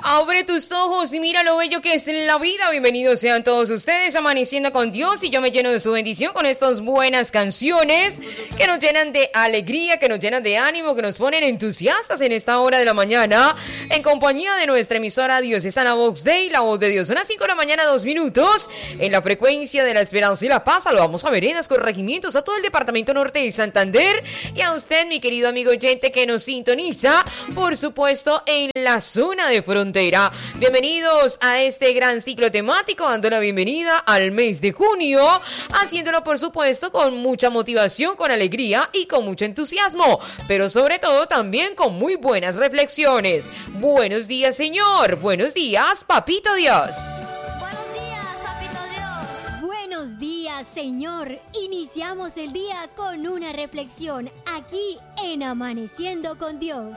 Abre tus ojos y mira lo bello que es la vida. Bienvenidos sean todos ustedes amaneciendo con Dios, y yo me lleno de su bendición con estas buenas canciones que nos llenan de alegría, que nos llenan de ánimo, que nos ponen entusiastas en esta hora de la mañana, en compañía de nuestra emisora Diocesana Vox Dei, la voz de Dios. Son las 5 de la mañana, 2 minutos, en la frecuencia de la esperanza y la paz. Saludamos a veredas, corregimientos, a todo el departamento norte de Santander, y a usted, mi querido amigo oyente, que nos sintoniza, por supuesto, en la zona de frontera. Bienvenidos a este gran ciclo temático, dando la bienvenida al mes de junio, haciéndolo, por supuesto, con mucha motivación, con alegría y con mucho entusiasmo, pero sobre todo también con muy buenas reflexiones. Buenos días, Señor. Buenos días, Papito Dios. Buenos días, Papito Dios. Buenos días, Señor. Iniciamos el día con una reflexión aquí en Amaneciendo con Dios.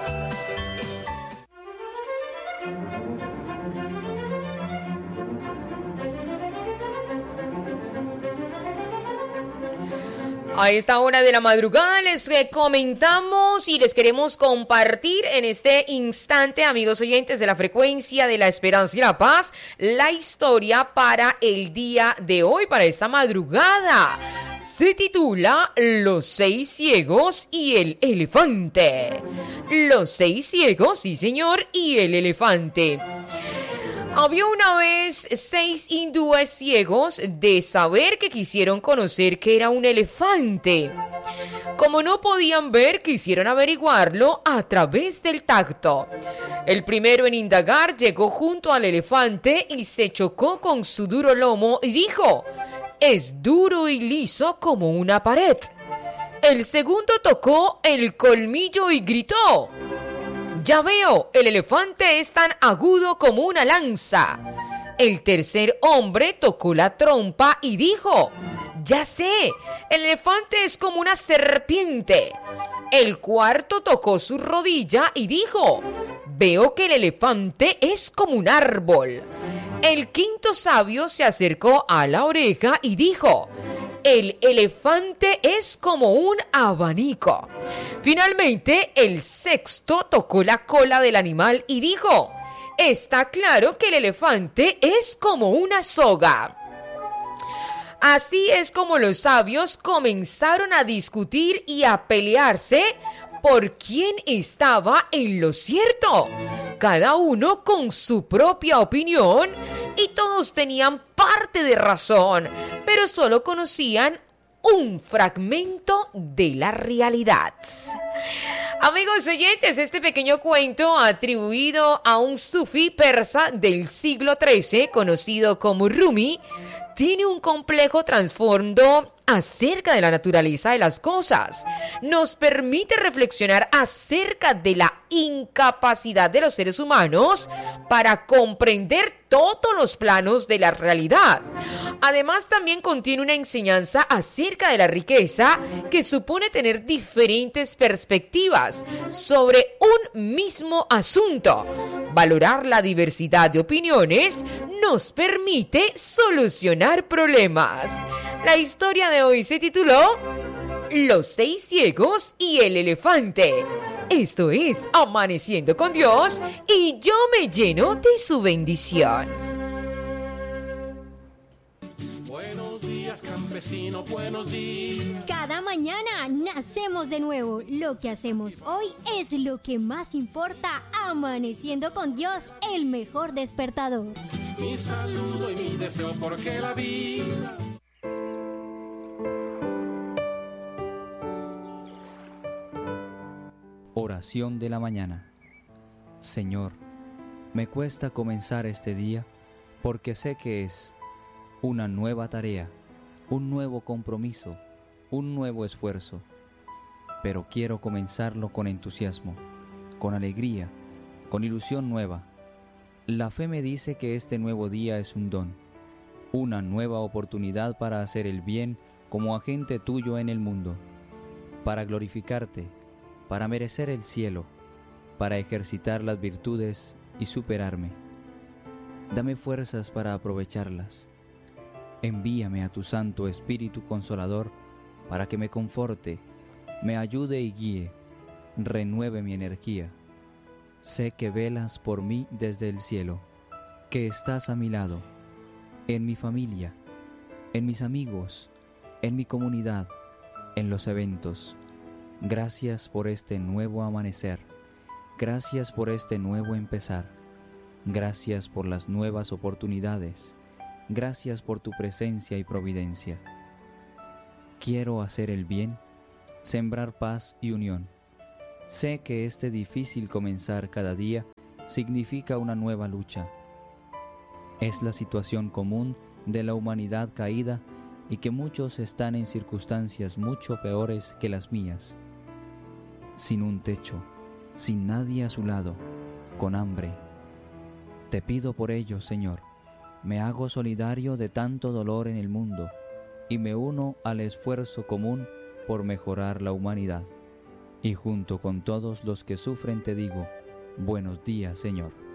A esta hora de la madrugada les comentamos y les queremos compartir en este instante, amigos oyentes de la frecuencia de la esperanza y la paz, la historia para el día de hoy, para esta madrugada. Se titula Los 6 ciegos y el elefante. Los 6 ciegos, sí señor, y el elefante. Había una vez 6 hindúes ciegos de saber que quisieron conocer qué era un elefante. Como no podían ver, quisieron averiguarlo a través del tacto. El primero en indagar llegó junto al elefante y se chocó con su duro lomo y dijo: «Es duro y liso como una pared». El segundo tocó el colmillo y gritó: «Ya veo, el elefante es tan agudo como una lanza». El tercer hombre tocó la trompa y dijo: «Ya sé, el elefante es como una serpiente». El cuarto tocó su rodilla y dijo: «Veo que el elefante es como un árbol». El quinto sabio se acercó a la oreja y dijo: «El elefante es como un abanico». Finalmente, el sexto tocó la cola del animal y dijo: «Está claro que el elefante es como una soga». Así es como los sabios comenzaron a discutir y a pelearse por quién estaba en lo cierto, cada uno con su propia opinión, y todos tenían parte de razón, pero solo conocían un fragmento de la realidad. Amigos oyentes, este pequeño cuento atribuido a un sufí persa del siglo XIII, conocido como Rumi, tiene un complejo trasfondo acerca de la naturaleza de las cosas. Nos permite reflexionar acerca de la incapacidad de los seres humanos para comprender todos los planos de la realidad. Además, también contiene una enseñanza acerca de la riqueza que supone tener diferentes perspectivas sobre un mismo asunto. Valorar la diversidad de opiniones nos permite solucionar problemas. La historia de hoy se tituló Los 6 ciegos y el elefante. Esto es Amaneciendo con Dios, y yo me lleno de su bendición. Buenos días, campesino, buenos días. Cada mañana nacemos de nuevo. Lo que hacemos hoy es lo que más importa. Amaneciendo con Dios, el mejor despertador. Mi saludo y mi deseo porque la vida... Oración de la mañana. Señor, me cuesta comenzar este día porque sé que es una nueva tarea, un nuevo compromiso, un nuevo esfuerzo, pero quiero comenzarlo con entusiasmo, con alegría, con ilusión nueva. La fe me dice que este nuevo día es un don, una nueva oportunidad para hacer el bien como agente tuyo en el mundo, para glorificarte, para merecer el cielo, para ejercitar las virtudes y superarme. Dame fuerzas para aprovecharlas. Envíame a tu Santo Espíritu Consolador para que me conforte, me ayude y guíe, renueve mi energía. Sé que velas por mí desde el cielo, que estás a mi lado, en mi familia, en mis amigos, en mi comunidad, en los eventos. Gracias por este nuevo amanecer. Gracias por este nuevo empezar. Gracias por las nuevas oportunidades. Gracias por tu presencia y providencia. Quiero hacer el bien, sembrar paz y unión. Sé que este difícil comenzar cada día significa una nueva lucha. Es la situación común de la humanidad caída y que muchos están en circunstancias mucho peores que las mías. Sin un techo, sin nadie a su lado, con hambre. Te pido por ello, Señor, me hago solidario de tanto dolor en el mundo y me uno al esfuerzo común por mejorar la humanidad. Y junto con todos los que sufren te digo, buenos días, Señor.